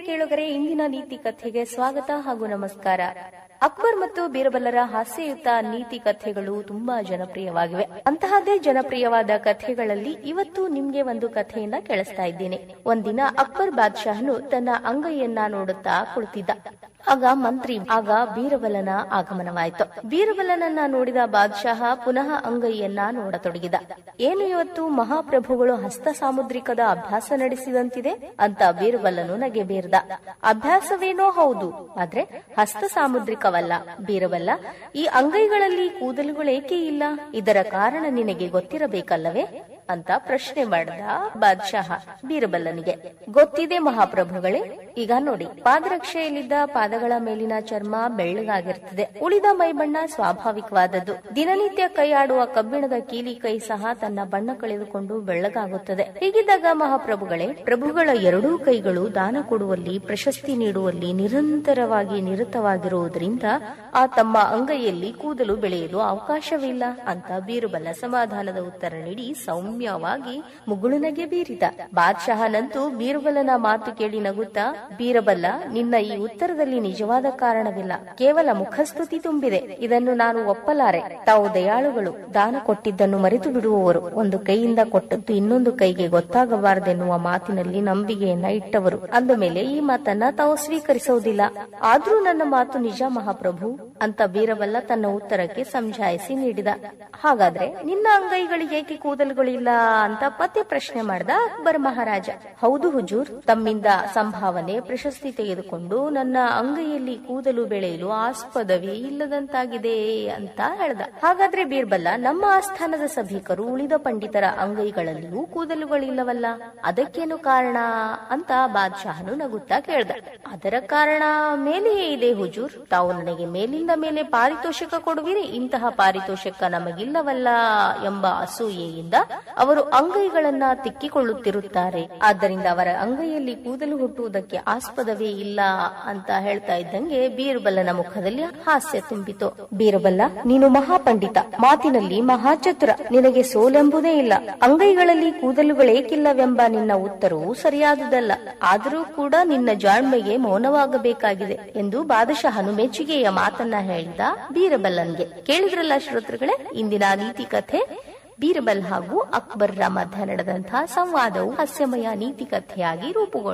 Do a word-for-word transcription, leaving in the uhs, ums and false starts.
ಕೇಳುಗರೆ, ಇಂದಿನ ನೀತಿ ಕಥೆಗೆ ಸ್ವಾಗತ ಹಾಗೂ ನಮಸ್ಕಾರ. ಅಕ್ಬರ್ ಮತ್ತು ಬೀರಬಲ್ಲರ ಹಾಸ್ಯಯುತ ನೀತಿ ಕಥೆಗಳು ತುಂಬಾ ಜನಪ್ರಿಯವಾಗಿವೆ. ಅಂತಹದೇ ಜನಪ್ರಿಯವಾದ ಕಥೆಗಳಲ್ಲಿ ಇವತ್ತು ನಿಮ್ಗೆ ಒಂದು ಕಥೆಯನ್ನ ಕೇಳಿಸ್ತಾ ಇದ್ದೇನೆ. ಒಂದಿನ ಅಕ್ಬರ್ ಬಾದ್ಶಾಹನು ತನ್ನ ಅಂಗೈಯನ್ನ ನೋಡುತ್ತಾ ಕುಳಿತಿದ್ದ. ಆಗ ಮಂತ್ರಿ ಆಗ ಬೀರಬಲನ ಆಗಮನವಾಯಿತು. ಬೀರಬಲನನ್ನ ನೋಡಿದ ಬಾದ್ಶಾಹ ಪುನಃ ಅಂಗೈಯನ್ನ ನೋಡತೊಡಗಿದ. ಏನು ಇವತ್ತು ಮಹಾಪ್ರಭುಗಳು ಹಸ್ತ ಸಾಮುದ್ರಿಕದ ಅಭ್ಯಾಸ ನಡೆಸಿದಂತಿದೆ ಅಂತ ಬೀರಬಲ್ಲನು ನಗೆಬೀರ್ದ. ಅಭ್ಯಾಸವೇನೋ ಹೌದು, ಆದ್ರೆ ಹಸ್ತ ಸಾಮುದ್ರಿಕವಲ್ಲ. ಬೀರಬಲ್ಲ, ಈ ಅಂಗೈಗಳಲ್ಲಿ ಕೂದಲುಗಳೇಕೆ ಇಲ್ಲ? ಇದರ ಕಾರಣ ನಿನಗೆ ಗೊತ್ತಿರಬೇಕಲ್ಲವೇ ಅಂತ ಪ್ರಶ್ನೆ ಮಾಡಿದ ಬಾದ್ಶಾಹ ಬೀರಬಲ್ಲನಿಗೆ. ಗೊತ್ತಿದೆ ಮಹಾಪ್ರಭುಗಳೇ. ಈಗ ನೋಡಿ, ಪಾದರಕ್ಷೆಯಲ್ಲಿದ್ದ ಪಾದಗಳ ಮೇಲಿನ ಚರ್ಮ ಬೆಳ್ಳಗಾಗಿರ್ತದೆ, ಉಳಿದ ಮೈಬಣ್ಣ ಸ್ವಾಭಾವಿಕವಾದದ್ದು. ದಿನನಿತ್ಯ ಕೈಯಾಡುವ ಕಬ್ಬಿಣದ ಕೀಲಿ ಕೈ ಸಹ ತನ್ನ ಬಣ್ಣ ಕಳೆದುಕೊಂಡು ಬೆಳ್ಳಗಾಗುತ್ತದೆ. ಹೀಗಿದ್ದಾಗ ಮಹಾಪ್ರಭುಗಳೇ, ಪ್ರಭುಗಳ ಎರಡೂ ಕೈಗಳು ದಾನ ಕೊಡುವಲ್ಲಿ, ಪ್ರಶಸ್ತಿ ನೀಡುವಲ್ಲಿ ನಿರಂತರವಾಗಿ ನಿರತವಾಗಿರುವುದರಿಂದ ಆ ತಮ್ಮ ಅಂಗೈಯಲ್ಲಿ ಕೂದಲು ಬೆಳೆಯಲು ಅವಕಾಶವಿಲ್ಲ ಅಂತ ಬೀರಬಲ್ಲ ಸಮಾಧಾನದ ಉತ್ತರ ನೀಡಿ ಸೌಮ್ಯವಾಗಿ ಮುಗುಳುನಗೆ ಬೀರಿದ. ಬಾದ್ಶಾಹನಂತೂ ಬೀರಬಲ್ಲನ ಮಾತು ಕೇಳಿ ನಗುತ್ತಾ, ಬೀರಬಲ್ಲ, ನಿನ್ನ ಈ ಉತ್ತರದಲ್ಲಿ ನಿಜವಾದ ಕಾರಣವಿಲ್ಲ, ಕೇವಲ ಮುಖಸ್ತುತಿ ತುಂಬಿದೆ. ಇದನ್ನು ನಾನು ಒಪ್ಪಲಾರೆ. ತಾವು ದಯಾಳುಗಳು, ದಾನ ಕೊಟ್ಟಿದ್ದನ್ನು ಮರೆತು ಬಿಡುವವರು, ಒಂದು ಕೈಯಿಂದ ಕೊಟ್ಟದ್ದು ಇನ್ನೊಂದು ಕೈಗೆ ಗೊತ್ತಾಗಬಾರದೆನ್ನುವ ಮಾತಿನಲ್ಲಿ ನಂಬಿಕೆಯನ್ನ ಇಟ್ಟವರು. ಅಂದ ಮೇಲೆ ಈ ಮಾತನ್ನ ತಾವು ಸ್ವೀಕರಿಸುವುದಿಲ್ಲ. ಆದ್ರೂ ನನ್ನ ಮಾತು ನಿಜ ಮಹಾಪ್ರಭು ಅಂತ ಬೀರಬಲ್ಲ ತನ್ನ ಉತ್ತರಕ್ಕೆ ಸಮಜಾಯಿಸಿ ನೀಡಿದ. ಹಾಗಾದ್ರೆ ನಿನ್ನ ಅಂಗೈಗಳಿಗೆ ಏಕೆ ಕೂದಲುಗಳಿಲ್ಲ ಅಂತ ಪತ್ತೆ ಪ್ರಶ್ನೆ ಮಾಡಿದ ಅಕ್ಬರ್ ಮಹಾರಾಜ. ಹೌದು ಹುಜೂರ್, ತಮ್ಮಿಂದ ಸಂಭಾವನೆ ಪ್ರಶಸ್ತಿ ತೆಗೆದುಕೊಂಡು ನನ್ನ ಅಂಗೈಯಲ್ಲಿ ಕೂದಲು ಬೆಳೆಯಲು ಆಸ್ಪದವೇ ಇಲ್ಲದಂತಾಗಿದೆ ಅಂತ ಹೇಳ್ದ. ಹಾಗಾದ್ರೆ ಬೀರ್ಬಲ್ಲ, ನಮ್ಮ ಆಸ್ಥಾನದ ಸಭಿಕರು ಉಳಿದ ಪಂಡಿತರ ಅಂಗೈಗಳಲ್ಲಿಯೂ ಕೂದಲುಗಳಿಲ್ಲವಲ್ಲ, ಅದಕ್ಕೇನು ಕಾರಣ ಅಂತ ಬಾದ್ಶಾಹನು ನಗುತ್ತಾ ಕೇಳ್ದ. ಅದರ ಕಾರಣ ಮೇಲೆಯೇ ಇದೆ ಹುಜೂರ್. ತಾವು ನನಗೆ ಮೇಲಿಂದ ಮೇಲೆ ಪಾರಿತೋಷಕ ಕೊಡುವಿರಿ, ಇಂತಹ ಪಾರಿತೋಷಕ ನಮಗಿಲ್ಲವಲ್ಲ ಎಂಬ ಅಸೂಯೆಯಿಂದ ಅವರು ಅಂಗೈಗಳನ್ನ ತಿಕ್ಕಿಕೊಳ್ಳುತ್ತಿರುತ್ತಾರೆ. ಆದ್ದರಿಂದ ಅವರ ಅಂಗೈಯಲ್ಲಿ ಕೂದಲು ಹುಟ್ಟುವುದಕ್ಕೆ ಆಸ್ಪದವೇ ಇಲ್ಲ ಅಂತ ಹೇಳ್ತಾ ಇದ್ದಂಗೆ ಬೀರಬಲ್ಲನ ಮುಖದಲ್ಲಿ ಹಾಸ್ಯ ತುಂಬಿತು. ಬೀರಬಲ್ಲ, ನೀನು ಮಹಾಪಂಡಿತ, ಮಾತಿನಲ್ಲಿ ಮಹಾಚತುರ, ನಿನಗೆ ಸೋಲೆಂಬುದೇ ಇಲ್ಲ. ಅಂಗೈಗಳಲ್ಲಿ ಕೂದಲುಗಳೇಕಿಲ್ಲವೆಂಬ ನಿನ್ನ ಉತ್ತರವು ಸರಿಯಾದುದಲ್ಲ. ಆದರೂ ಕೂಡ ನಿನ್ನ ಜಾಣ್ಮೆಗೆ ಮೌನವಾಗಬೇಕಾಗಿದೆ ಎಂದು ಬಾದಶಾಹನು ಮೆಚ್ಚುಗೆಯ ಮಾತನ್ನ ಹೇಳಿದ ಬೀರಬಲ್ಲನ್ಗೆ. ಕೇಳಿದ್ರಲ್ಲ ಶ್ರೋತೃಗಳೇ, ಇಂದಿನ ನೀತಿ ಕಥೆ. ಬೀರಬಲ್ ಹಾಗೂ ಅಕ್ಬರ್ರ ಮಧ್ಯ ನಡೆದಂತಹ ಸಂವಾದವು ಹಾಸ್ಯಮಯ ನೀತಿ ಕಥೆಯಾಗಿ ರೂಪುಗೊಂಡಿತು.